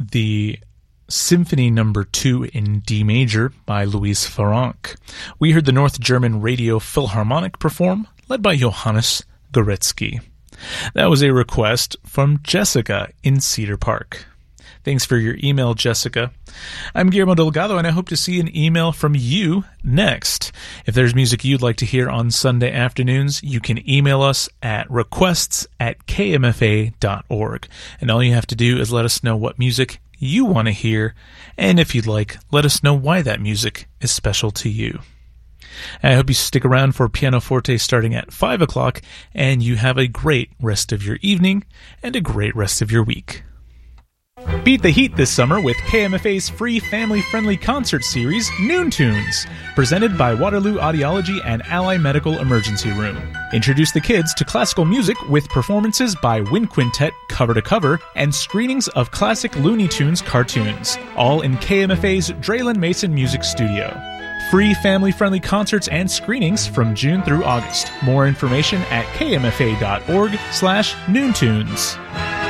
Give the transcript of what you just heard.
the Symphony No. 2 in D major by Louis Farrenc. We heard the North German Radio Philharmonic perform, led by Johannes Goretzky. That was a request from Jessica in Cedar Park. Thanks for your email, Jessica. I'm Guillermo Delgado, and I hope to see an email from you next. If there's music you'd like to hear on Sunday afternoons, you can email us at requests@kmfa.org. And all you have to do is let us know what music you want to hear, and if you'd like, let us know why that music is special to you. I hope you stick around for Pianoforte starting at 5 o'clock, and you have a great rest of your evening and a great rest of your week. Beat the heat this summer with KMFA's free family-friendly concert series, Noon Tunes, presented by Waterloo Audiology and Ally Medical Emergency Room. Introduce the kids to classical music with performances by Wind Quintet cover to cover and screenings of classic Looney Tunes cartoons, all in KMFA's Draylen Mason Music Studio. Free family-friendly concerts and screenings from June through August. More information at kmfa.org/noontunes.